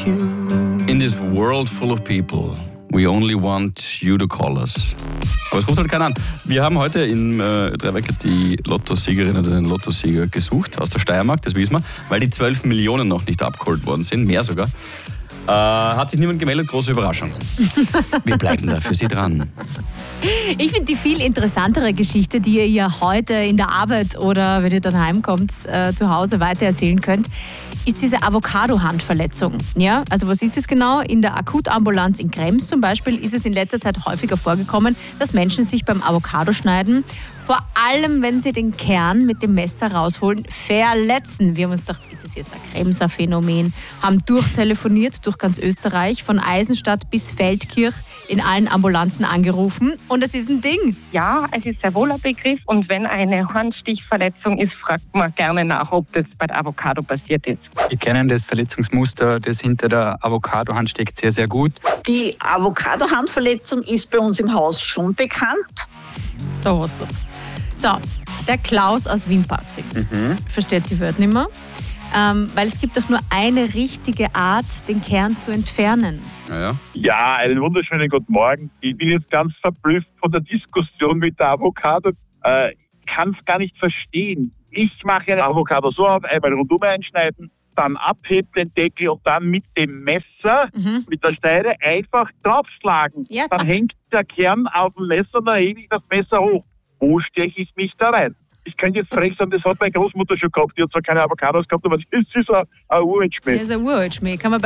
In this world full of people, we only want you to call us. Aber es ruft halt keiner an. Wir haben heute in Drei-Wecker die Lottosiegerin oder den Lottosieger gesucht aus der Steiermark, das wissen wir, weil die 12 Millionen noch nicht abgeholt worden sind, mehr sogar. Hat sich niemand gemeldet, große Überraschung. Wir bleiben da für Sie dran. Ich finde die viel interessantere Geschichte, die ihr ja heute in der Arbeit oder wenn ihr dann heimkommt, zu Hause weitererzählen könnt, ist diese Avocado-Handverletzung. Ja? Also was ist das genau? In der Akutambulanz in Krems zum Beispiel ist es in letzter Zeit häufiger vorgekommen, dass Menschen sich beim Avocadoschneiden, vor allem wenn sie den Kern mit dem Messer rausholen, verletzen. Wir haben uns gedacht, ist das jetzt ein Kremser Phänomen? Haben durchtelefoniert durch ganz Österreich, von Eisenstadt bis Feldkirch, in allen Ambulanzen angerufen und es ist ein Ding. Ja, es ist sehr wohl ein Begriff und wenn eine Handstichverletzung ist, fragt man gerne nach, ob das bei der Avocado passiert ist. Wir kennen das Verletzungsmuster, das hinter der Avocado-Hand steckt, sehr, sehr gut. Die Avocado-Handverletzung ist bei uns im Haus schon bekannt. Da hast du es. So, der Klaus aus Wimpassing versteht die Welt nicht mehr, weil es gibt doch nur eine richtige Art, den Kern zu entfernen. Ja, einen wunderschönen guten Morgen. Ich bin jetzt ganz verblüfft von der Diskussion mit der Avocado. Ich kann es gar nicht verstehen. Ich mache eine Avocado so auf, einmal rundum einschneiden, dann abheben den Deckel und dann mit dem Messer, mit der Schneide einfach draufschlagen. Ja, dann hängt der Kern auf dem Messer und dann hebe ich das Messer hoch. Wo steche ich mich da rein? Ich könnte jetzt frech sagen, das hat meine Großmutter schon gehabt. Die hat zwar keine Avocados gehabt, aber das ist ein Urwaldschmäh. Das ist ein Urwaldschmäh. Kann man bei